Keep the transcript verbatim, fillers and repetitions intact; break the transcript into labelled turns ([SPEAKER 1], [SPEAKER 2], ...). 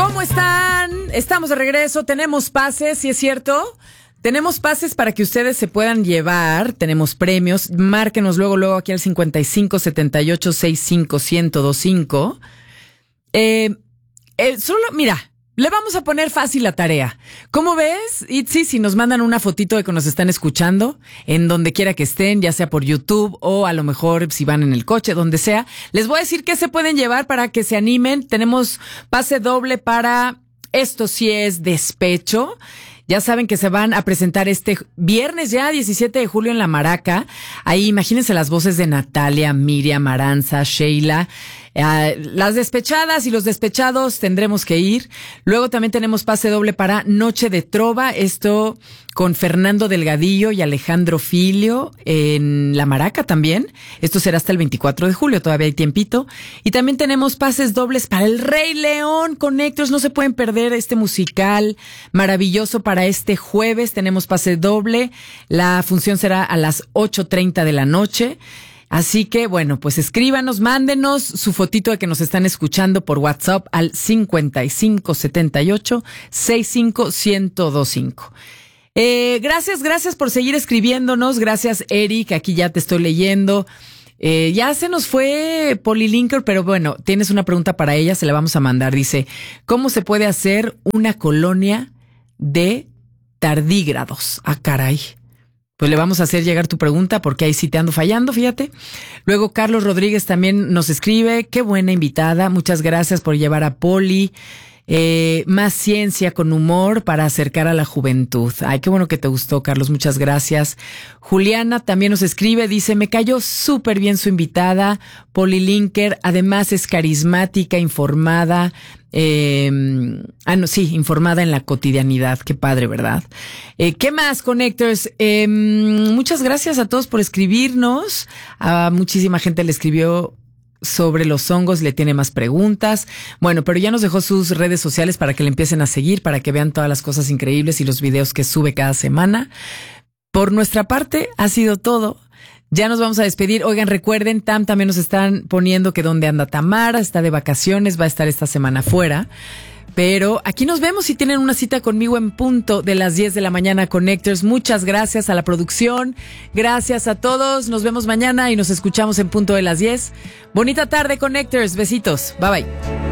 [SPEAKER 1] ¿Cómo están? Estamos de regreso, tenemos pases, ¿sí es cierto? Tenemos pases para que ustedes se puedan llevar, tenemos premios, márquenos luego, luego aquí al cincuenta y cinco, setenta y ocho, sesenta y cinco, ciento veinticinco. Eh, eh, solo, mira, le vamos a poner fácil la tarea. ¿Cómo ves, Itzi, si nos mandan una fotito de que nos están escuchando, en donde quiera que estén, ya sea por YouTube o a lo mejor si van en el coche, donde sea? Les voy a decir qué se pueden llevar para que se animen. Tenemos pase doble para Esto sí es despecho. Ya saben que se van a presentar este viernes ya, diecisiete de julio en La Maraca. Ahí imagínense las voces de Natalia, Miriam, Aranza, Sheila. Uh, las despechadas y los despechados tendremos que ir. Luego también tenemos pase doble para Noche de Trova, esto con Fernando Delgadillo y Alejandro Filio en La Maraca también. Esto será hasta el veinticuatro de julio, todavía hay tiempito. Y también tenemos pases dobles para El Rey León Connectors. No se pueden perder este musical maravilloso para este jueves. Tenemos pase doble. La función será a las ocho treinta de la noche. Así que, bueno, pues escríbanos, mándenos su fotito de que nos están escuchando por WhatsApp al cincuenta y cinco, setenta y ocho, sesenta y cinco, ciento veinticinco. Eh, gracias, gracias por seguir escribiéndonos. Gracias, Eric, aquí ya te estoy leyendo. Eh, ya se nos fue Polly Linker, pero bueno, tienes una pregunta para ella, se la vamos a mandar. Dice, ¿cómo se puede hacer una colonia de tardígrados? Ah, caray. Pues le vamos a hacer llegar tu pregunta porque ahí sí te ando fallando, fíjate. Luego Carlos Rodríguez también nos escribe, qué buena invitada, muchas gracias por llevar a Poli. Eh, más ciencia con humor para acercar a la juventud. Ay, qué bueno que te gustó, Carlos, muchas gracias. Juliana también nos escribe, dice, me cayó súper bien su invitada, Poli Linker, además es carismática, informada, eh, ah, no, sí, informada en la cotidianidad, qué padre, ¿verdad? Eh, ¿qué más, Connectors? Eh, muchas gracias a todos por escribirnos, a muchísima gente le escribió sobre los hongos, le tiene más preguntas. Bueno, pero ya nos dejó sus redes sociales para que le empiecen a seguir, para que vean todas las cosas increíbles y los videos que sube cada semana. Por nuestra parte, ha sido todo. Ya nos vamos a despedir. Oigan, recuerden, Tam también nos están poniendo que dónde anda Tamara, está de vacaciones, va a estar esta semana fuera. Pero aquí nos vemos si tienen una cita conmigo en punto de las diez de la mañana, Connectors. Muchas gracias a la producción. Gracias a todos. Nos vemos mañana y nos escuchamos en punto de las diez. Bonita tarde, Connectors. Besitos. Bye bye.